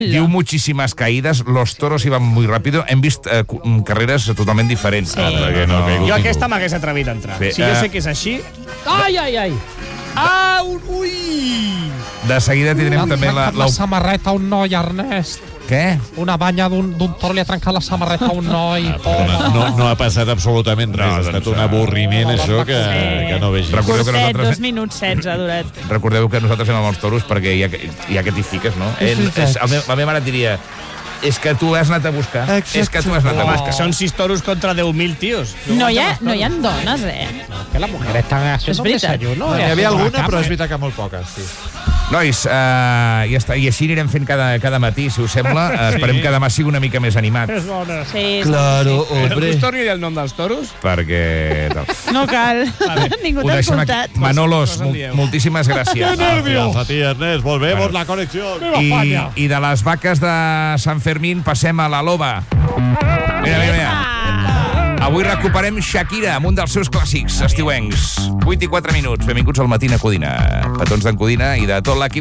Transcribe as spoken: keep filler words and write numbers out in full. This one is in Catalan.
Diu muchísimas caídas, los toros iban muy rápido. Hem vist eh, carreres totalment diferents. Sí. Ah, perquè no, no, Jo aquesta m'hagués atrevit a entrar. Bé, Si jo eh, sé que és així... Ai, ai, ai. Ah, ui! De seguida tindrem també la... la samarreta a un noi, Ernest. Què? Una banya d'un toro li ha trencat la samarreta a un noi. No, no, no ha passat absolutament res. No, ha doncs, estat un avorriment, no, això, que, sí. que no vegis. Recordeu que Curtet, nosaltres... dos minuts setze ha durat. Recordeu que nosaltres anem amb els toros perquè ja, que- ja que t'hi fiques, no? Eh, és, el meu, la meva mare et diria és que tu has anat a buscar. Exacte. És que tu has anat a Home, és buscar. que són sis toros contra deu mil tios. No hi ha, no hi ha dones, eh? Que la mujer està haciendo És veritat. desayuno. N'hi havia alguna, però és veritat que molt poques, sí. Nois, uh, ja està. I així anirem fent cada, cada matí, si us sembla. Uh, esperem que demà sigui una mica més animat. És bona. Sí, Claro, sí. hombre. Us torni a dir el nom dels toros? Perquè... Tal. No cal. Ningú Ho t'ha deixem aquí. escoltat. Manolos, Cosa en mol, dieu? moltíssimes gràcies. Gràcies a ti, Ernest. Volvemos Bueno. la conexión. I, I de les vaques de Sant Fermín passem a la loba. Mira, mira, mira. Avui recuperem Shakira amb un dels seus clàssics estiuencs. vuit i quatre minuts. Benvinguts al Matí a Codina. Petons d'en Codina i de tot l'equip